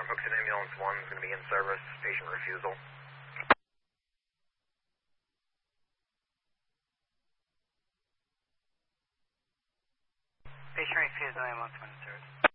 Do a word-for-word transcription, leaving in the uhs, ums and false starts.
Brookston Ambulance one is going to be in service, patient refusal. Patient refusal, ambulance one in service.